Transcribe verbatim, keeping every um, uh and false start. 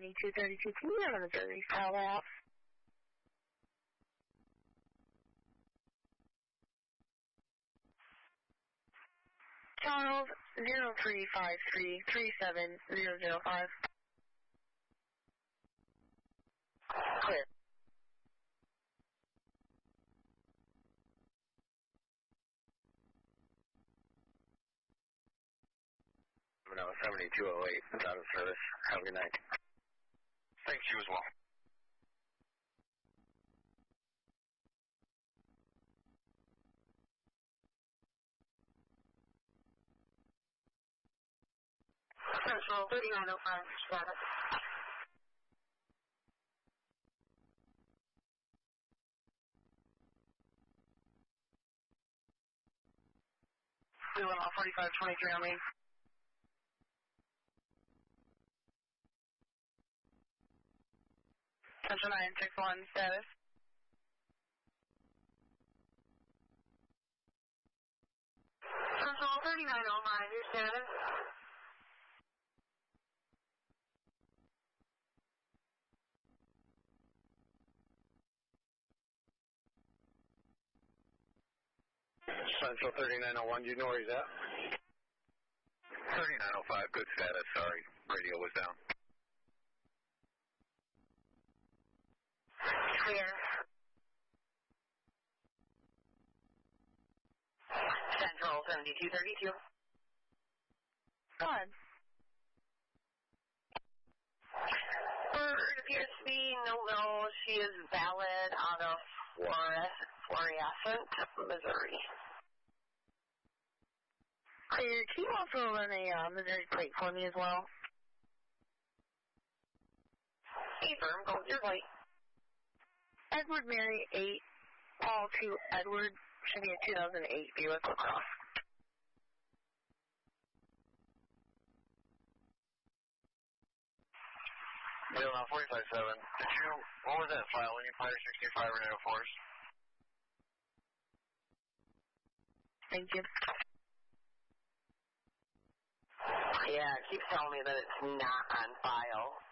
seventy-two thirty-two, can you go to the Missouri file out? Charles, zero three five three three seven zero zero five. Clear. No, seventy-two oh eight, it's out of service. Have a good night. Thanks, you as well. Central thirty-nine oh five, status. Doing all forty-five twenty-three on me. Central nine six one, status. Central thirty-nine oh five, your status. Central thirty-nine oh one, do you know where he's at? thirty-nine oh five, good status. Sorry, radio was down. Clear. Central seventy-two thirty-two. Go ahead. Bird appears to be no no. She is valid out of Florissant, Missouri. Clear. Can you also run a uh, Missouri plate for me as well? Hey, firm, go with your plate. Edward Mary eight, Paul two Edward, should be a two thousand eight Buick LaCrosse. Bill, now forty-five seven. Did you, what was that file? Any Fire sixty-five or Nano Force? Thank you. Yeah, it keeps telling me that it's not on file.